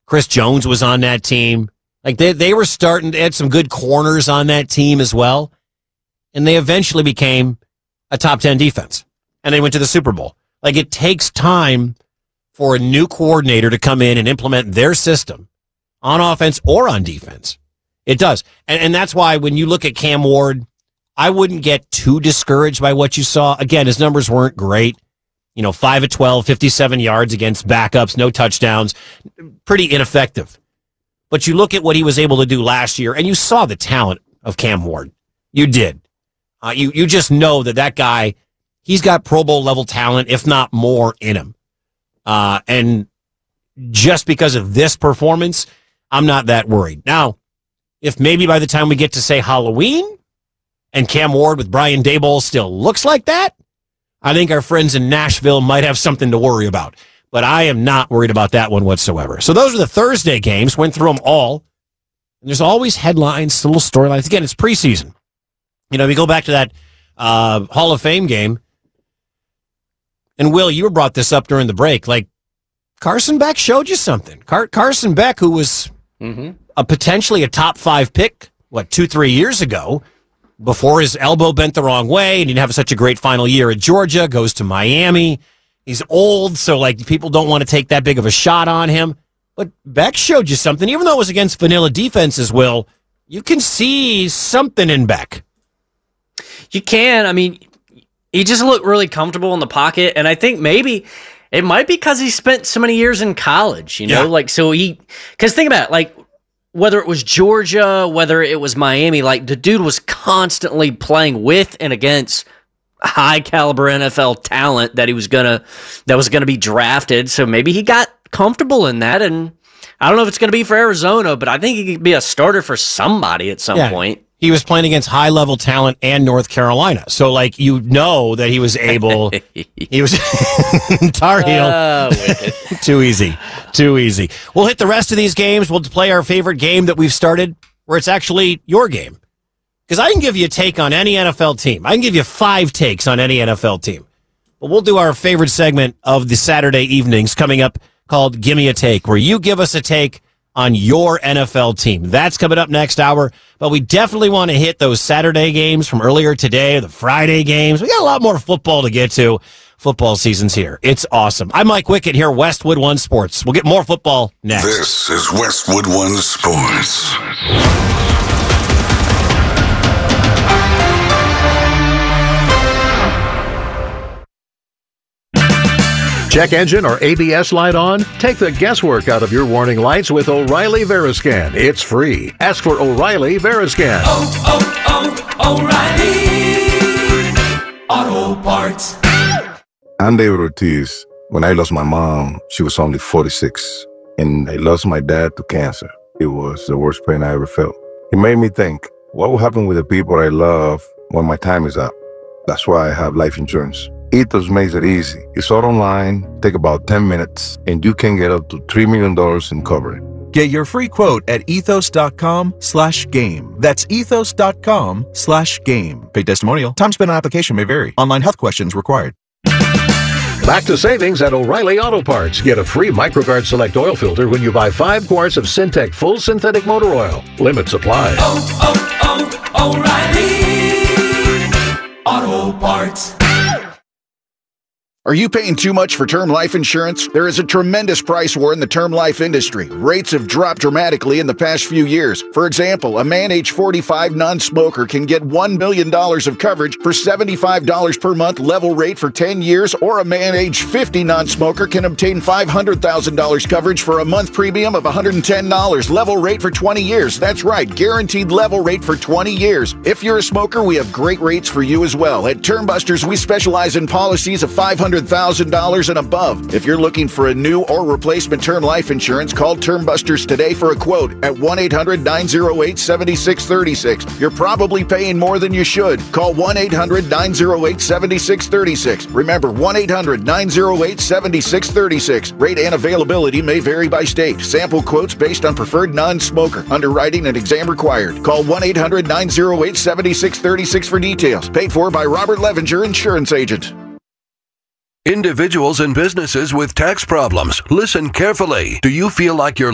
Chris Jones was on that team. Like they were starting to add some good corners on that team as well. And they eventually became a top 10 defense. And they went to the Super Bowl. Like it takes time for a new coordinator to come in and implement their system on offense or on defense. It does. And that's why when you look at Cam Ward, I wouldn't get too discouraged by what you saw. Again, his numbers weren't great. 5 of 12, 57 yards against backups, no touchdowns. Pretty ineffective. But you look at what he was able to do last year, and you saw the talent of Cam Ward. You did. You just know that guy, he's got Pro Bowl level talent, if not more, in him. And just because of this performance, I'm not that worried. Now, if maybe by the time we get to, say, Halloween, and Cam Ward with Brian Daboll still looks like that, I think our friends in Nashville might have something to worry about. But I am not worried about that one whatsoever. So those are the Thursday games. Went through them all. And there's always headlines, little storylines. Again, it's preseason. We go back to that Hall of Fame game. And, Will, you brought this up during the break. Like, Carson Beck showed you something. Carson Beck, who was potentially a top 5 pick, 2-3 years ago, before his elbow bent the wrong way and didn't have such a great final year at Georgia, goes to Miami. He's old, so people don't want to take that big of a shot on him. But Beck showed you something. Even though it was against vanilla defenses, Will, you can see something in Beck. You can. I mean, he just looked really comfortable in the pocket, and I think maybe it might be because he spent so many years in college, because think about it, whether it was Georgia, whether it was Miami, the dude was constantly playing with and against high caliber NFL talent that was gonna be drafted. So maybe he got comfortable in that, and I don't know if it's gonna be for Arizona, but I think he could be a starter for somebody at some point. He was playing against high level talent and North Carolina, so that he was able. He was Tar Heel. Too easy. We'll hit the rest of these games. We'll play our favorite game that we've started, where it's actually your game. Because I can give you a take on any NFL team. I can give you 5 takes on any NFL team. But we'll do our favorite segment of the Saturday evenings coming up called Gimme a Take, where you give us a take on your NFL team. That's coming up next hour. But we definitely want to hit those Saturday games from earlier today, the Friday games. We got a lot more football to get to. Football season's here. It's awesome. I'm Mike Wickett here, Westwood One Sports. We'll get more football next. This is Westwood One Sports. Check engine or ABS light on? Take the guesswork out of your warning lights with O'Reilly Veriscan. It's free. Ask for O'Reilly Veriscan. O'Reilly Auto Parts. I'm David Ortiz. When I lost my mom, she was only 46. And I lost my dad to cancer. It was the worst pain I ever felt. It made me think, what will happen with the people I love when my time is up? That's why I have life insurance. Ethos makes it easy. It's all online, take about 10 minutes, and you can get up to $3 million in coverage. Get your free quote at ethos.com/game. That's ethos.com/game. Paid testimonial. Time spent on application may vary. Online health questions required. Back to savings at O'Reilly Auto Parts. Get a free MicroGuard Select oil filter when you buy 5 quarts of Syntec Full Synthetic Motor Oil. Limit supply. O'Reilly Auto Parts. Are you paying too much for term life insurance? There is a tremendous price war in the term life industry. Rates have dropped dramatically in the past few years. For example, a man age 45 non-smoker can get $1 million of coverage for $75 per month level rate for 10 years, or a man age 50 non-smoker can obtain $500,000 coverage for a month premium of $110 level rate for 20 years. That's right, guaranteed level rate for 20 years. If you're a smoker, we have great rates for you as well. At Term Busters, we specialize in policies of $500,000 and above. If you're looking for a new or replacement term life insurance, call Term Busters today for a quote at 1-800-908-7636. You're probably paying more than you should. Call 1-800-908-7636. Remember, 1-800-908-7636. Rate and availability may vary by state. Sample quotes based on preferred non-smoker. Underwriting and exam required. Call 1-800-908-7636 for details. Paid for by Robert Levenger, Insurance Agent. Individuals and businesses with tax problems, listen carefully. Do you feel like you're